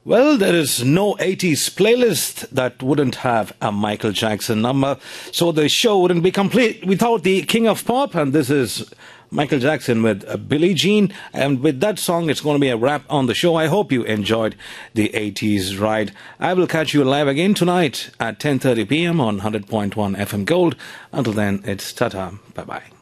Well, there is no 80s playlist that wouldn't have a Michael Jackson number, so the show wouldn't be complete without the King of Pop, and this is Michael Jackson with Billie Jean, and with that song, it's going to be a wrap on the show. I hope you enjoyed the 80s ride. I will catch you live again tonight at 10:30 p.m. on 100.1 FM Gold. Until then, it's ta-ta. Bye-bye.